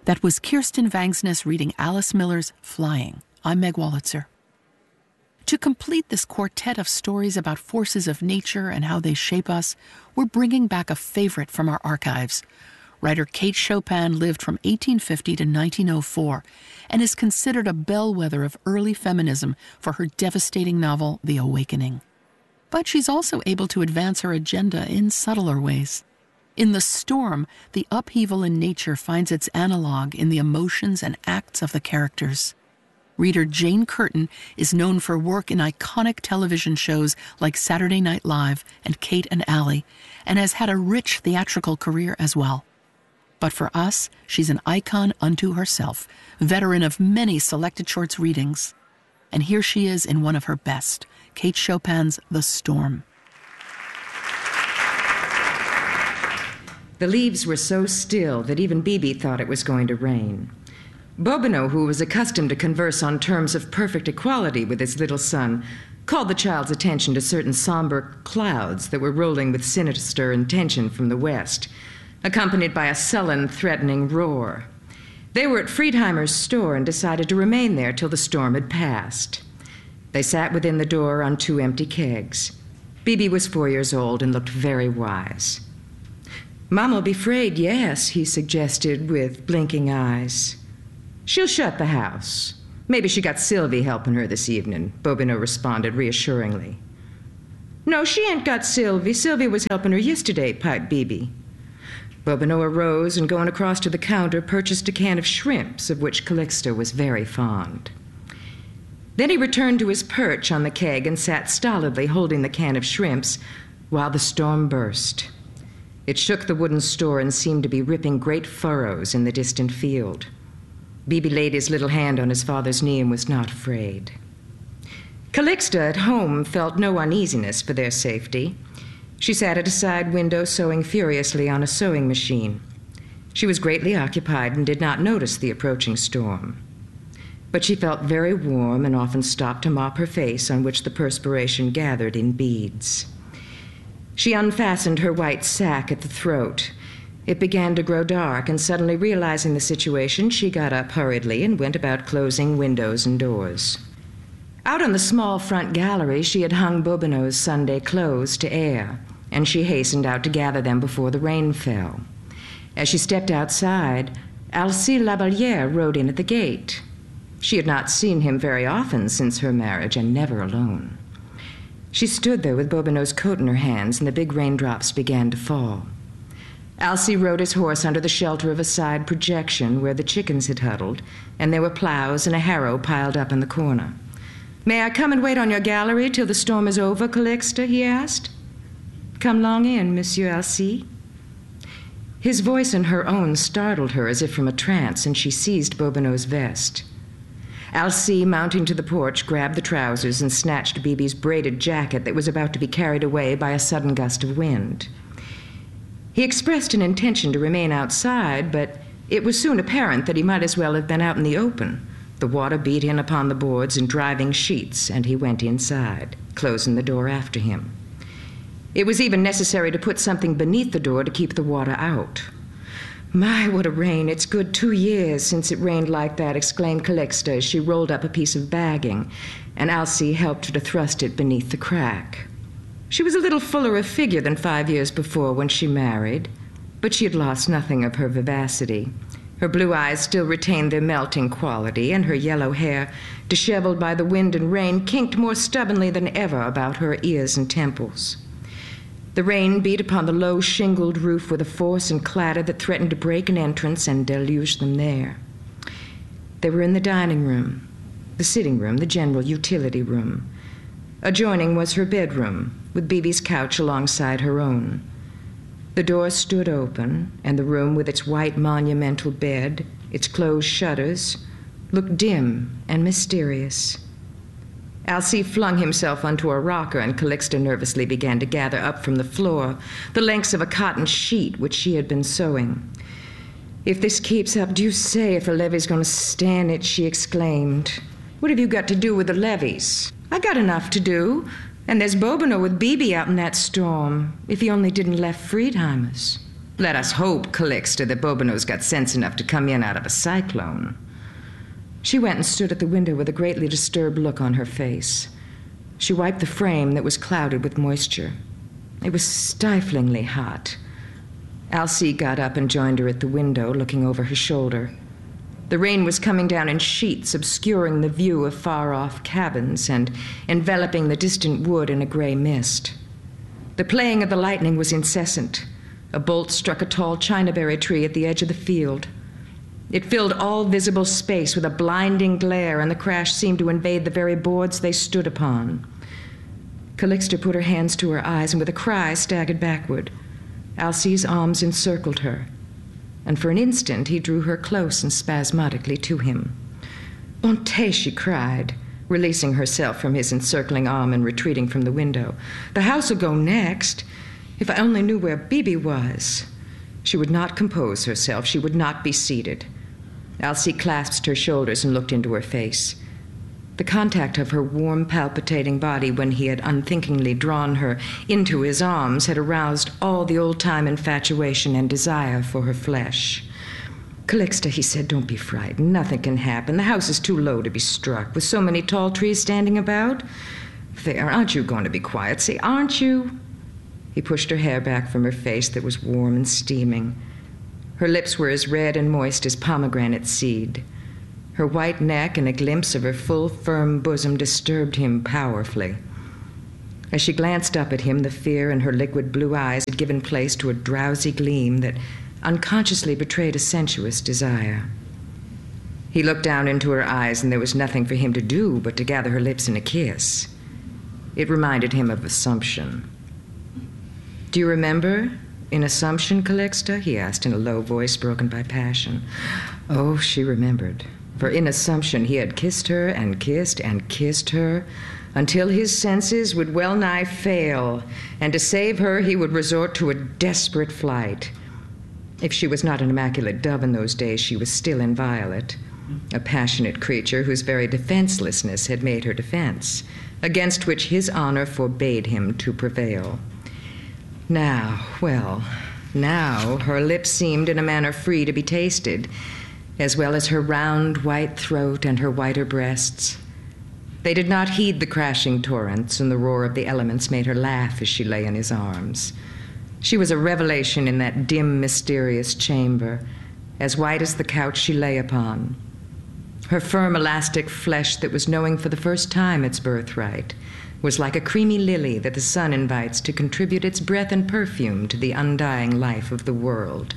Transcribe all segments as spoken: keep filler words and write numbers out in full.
That was Kirsten Vangsness reading Alice Miller's Flying. I'm Meg Wolitzer. To complete this quartet of stories about forces of nature and how they shape us, we're bringing back a favorite from our archives. Writer Kate Chopin lived from eighteen fifty to nineteen oh four and is considered a bellwether of early feminism for her devastating novel, The Awakening. But she's also able to advance her agenda in subtler ways. In The Storm, the upheaval in nature finds its analog in the emotions and acts of the characters. Reader Jane Curtin is known for work in iconic television shows like Saturday Night Live and Kate and Allie, and has had a rich theatrical career as well. But for us, she's an icon unto herself, veteran of many selected shorts readings. And here she is in one of her best, Kate Chopin's The Storm. The leaves were so still that even Bibi thought it was going to rain. Bobino, who was accustomed to converse on terms of perfect equality with his little son, called the child's attention to certain somber clouds that were rolling with sinister intention from the west, accompanied by a sullen, threatening roar. They were at Friedheimer's store and decided to remain there till the storm had passed. They sat within the door on two empty kegs. Bibi was four years old and looked very wise. "Mama'll be afraid, yes," he suggested with blinking eyes. "She'll shut the house. Maybe she got Sylvie helping her this evening," Bobino responded reassuringly. "No, she ain't got Sylvie. Sylvie was helping her yesterday," piped Bibi. Bobino arose and, going across to the counter, purchased a can of shrimps, of which Calixta was very fond. Then he returned to his perch on the keg and sat stolidly holding the can of shrimps while the storm burst. It shook the wooden store and seemed to be ripping great furrows in the distant field. Bibi laid his little hand on his father's knee and was not afraid. Calixta at home felt no uneasiness for their safety. She sat at a side window sewing furiously on a sewing machine. She was greatly occupied and did not notice the approaching storm. But she felt very warm and often stopped to mop her face, on which the perspiration gathered in beads. She unfastened her white sack at the throat. It began to grow dark, and suddenly realizing the situation, she got up hurriedly and went about closing windows and doors. Out on the small front gallery, she had hung Bobino's Sunday clothes to air, and she hastened out to gather them before the rain fell. As she stepped outside, Alcée Lavallière rode in at the gate. She had not seen him very often since her marriage, and never alone. She stood there with Bobino's coat in her hands, and the big raindrops began to fall. Alcée rode his horse under the shelter of a side projection where the chickens had huddled, and there were plows and a harrow piled up in the corner. "May I come and wait on your gallery till the storm is over, Calixta?" he asked. "Come long in, Monsieur Alcée." His voice and her own startled her as if from a trance, and she seized Bobino's vest. Alcée, mounting to the porch, grabbed the trousers and snatched Bibi's braided jacket that was about to be carried away by a sudden gust of wind. He expressed an intention to remain outside, but it was soon apparent that he might as well have been out in the open. The water beat in upon the boards in driving sheets, and he went inside, closing the door after him. It was even necessary to put something beneath the door to keep the water out. "My, what a rain! It's good two years since it rained like that," exclaimed Calixta as she rolled up a piece of bagging, and Alcée helped her to thrust it beneath the crack. She was a little fuller of figure than five years before when she married, but she had lost nothing of her vivacity. Her blue eyes still retained their melting quality, and her yellow hair, disheveled by the wind and rain, kinked more stubbornly than ever about her ears and temples. The rain beat upon the low shingled roof with a force and clatter that threatened to break an entrance and deluge them there. They were in the dining room, the sitting room, the general utility room. Adjoining was her bedroom, with Bibi's couch alongside her own. The door stood open, and the room with its white monumental bed, its closed shutters, looked dim and mysterious. Alcée flung himself onto a rocker, and Calixta nervously began to gather up from the floor the lengths of a cotton sheet which she had been sewing. "If this keeps up, do say if the levee's going to stand it," she exclaimed. "What have you got to do with the levees? I got enough to do, and there's Bobino with Bibi out in that storm, if he only didn't left Friedheimer's." Let us hope, Calixta, that Bobino's got sense enough to come in out of a cyclone. She went and stood at the window with a greatly disturbed look on her face. She wiped the frame that was clouded with moisture. It was stiflingly hot. Alcée got up and joined her at the window, looking over her shoulder. The rain was coming down in sheets, obscuring the view of far-off cabins and enveloping the distant wood in a gray mist. The playing of the lightning was incessant. A bolt struck a tall chinaberry tree at the edge of the field. It filled all visible space with a blinding glare, and the crash seemed to invade the very boards they stood upon. Calixta put her hands to her eyes and with a cry staggered backward. Alcée's arms encircled her, and for an instant he drew her close and spasmodically to him. "Bonté," she cried, releasing herself from his encircling arm and retreating from the window. "The house will go next. If I only knew where Bibi was." She would not compose herself. She would not be seated. Alcée clasped her shoulders and looked into her face. The contact of her warm, palpitating body when he had unthinkingly drawn her into his arms had aroused all the old-time infatuation and desire for her flesh. "Calixta," he said, "don't be frightened. Nothing can happen. The house is too low to be struck, with so many tall trees standing about. There, aren't you going to be quiet? Say, aren't you?" He pushed her hair back from her face that was warm and steaming. Her lips were as red and moist as pomegranate seed. Her white neck and a glimpse of her full, firm bosom disturbed him powerfully. As she glanced up at him, the fear in her liquid blue eyes had given place to a drowsy gleam that unconsciously betrayed a sensuous desire. He looked down into her eyes, and there was nothing for him to do but to gather her lips in a kiss. It reminded him of Assumption. "Do you remember in Assumption, Calixta?" he asked in a low voice broken by passion. Oh, she remembered. For in Assumption he had kissed her and kissed and kissed her until his senses would well nigh fail, and to save her he would resort to a desperate flight. If she was not an immaculate dove in those days, she was still inviolate, a passionate creature whose very defenselessness had made her defense, against which his honor forbade him to prevail. Now, well, now her lips seemed in a manner free to be tasted, as well as her round white throat and her whiter breasts. They did not heed the crashing torrents, and the roar of the elements made her laugh as she lay in his arms. She was a revelation in that dim, mysterious chamber, as white as the couch she lay upon. Her firm, elastic flesh that was knowing for the first time its birthright was like a creamy lily that the sun invites to contribute its breath and perfume to the undying life of the world.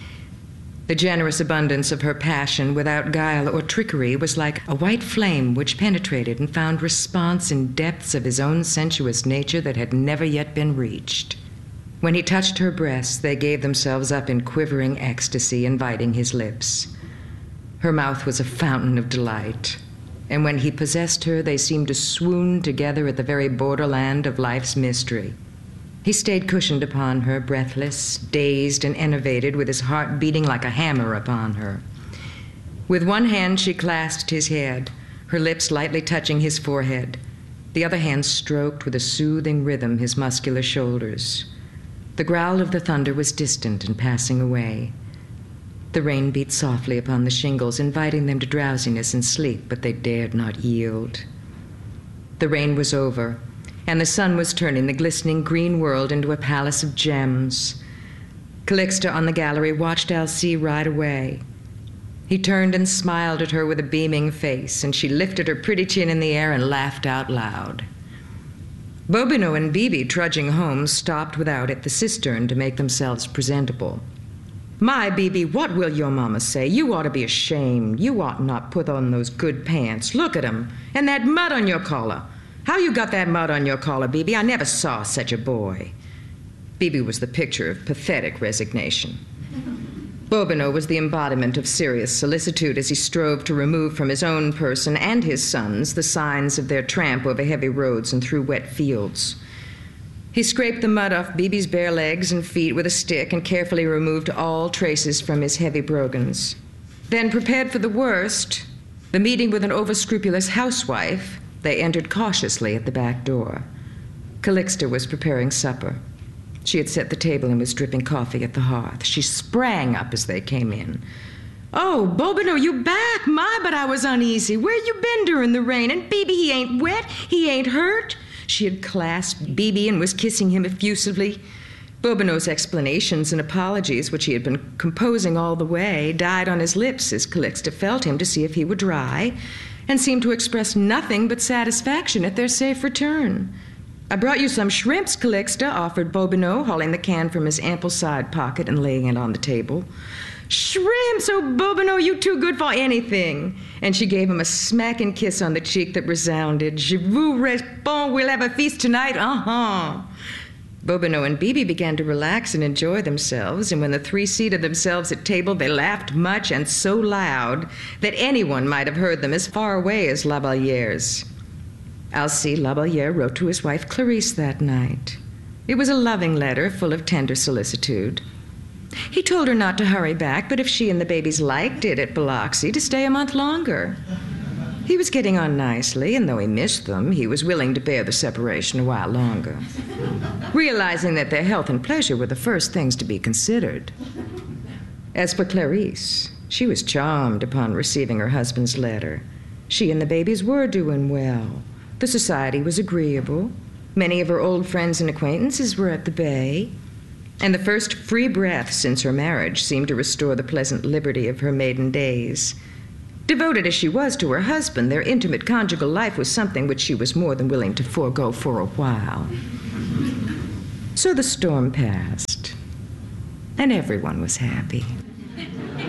The generous abundance of her passion, without guile or trickery, was like a white flame which penetrated and found response in depths of his own sensuous nature that had never yet been reached. When he touched her breasts, they gave themselves up in quivering ecstasy, inviting his lips. Her mouth was a fountain of delight, and when he possessed her, they seemed to swoon together at the very borderland of life's mystery. He stayed cushioned upon her, breathless, dazed and enervated, with his heart beating like a hammer upon her. With one hand she clasped his head, her lips lightly touching his forehead. The other hand stroked with a soothing rhythm his muscular shoulders. The growl of the thunder was distant and passing away. The rain beat softly upon the shingles, inviting them to drowsiness and sleep, but they dared not yield. The rain was over, and the sun was turning the glistening green world into a palace of gems. Calixta on the gallery watched Alcée ride away. He turned and smiled at her with a beaming face, and she lifted her pretty chin in the air and laughed out loud. Bobino and Bibi, trudging home, stopped without at the cistern to make themselves presentable. "My, Bibi, what will your mama say? You ought to be ashamed. You ought not put on those good pants. Look at 'em. And that mud on your collar. How you got that mud on your collar, Bibi? I never saw such a boy." Bibi was the picture of pathetic resignation. Bobino was the embodiment of serious solicitude as he strove to remove from his own person and his son's the signs of their tramp over heavy roads and through wet fields. He scraped the mud off Bibi's bare legs and feet with a stick and carefully removed all traces from his heavy brogans. Then, prepared for the worst, the meeting with an overscrupulous housewife, they entered cautiously at the back door. Calixta was preparing supper. She had set the table and was dripping coffee at the hearth. She sprang up as they came in. "Oh, Bobino, you back? My, but I was uneasy. Where you been during the rain? And Beebe, he ain't wet? He ain't hurt?" She had clasped Beebe and was kissing him effusively. Bobino's explanations and apologies, which he had been composing all the way, died on his lips as Calixta felt him to see if he were dry, and seemed to express nothing but satisfaction at their safe return. "I brought you some shrimps, Calixta," offered Bobino, hauling the can from his ample side pocket and laying it on the table. "Shrimps! Oh, Bobino, you too good for anything." And she gave him a smacking kiss on the cheek that resounded. "Je vous réponds, we'll have a feast tonight, uh-huh." Bobino and Beebe began to relax and enjoy themselves, and when the three seated themselves at table, they laughed much and so loud that anyone might have heard them as far away as La Valliere's. Alcée La Valliere wrote to his wife Clarisse that night. It was a loving letter full of tender solicitude. He told her not to hurry back, but if she and the babies liked it at Biloxi, to stay a month longer. He was getting on nicely, and though he missed them, he was willing to bear the separation a while longer, realizing that their health and pleasure were the first things to be considered. As for Clarisse, she was charmed upon receiving her husband's letter. She and the babies were doing well. The society was agreeable. Many of her old friends and acquaintances were at the Bay. And the first free breath since her marriage seemed to restore the pleasant liberty of her maiden days. Devoted as she was to her husband, their intimate conjugal life was something which she was more than willing to forego for a while. So the storm passed, and everyone was happy.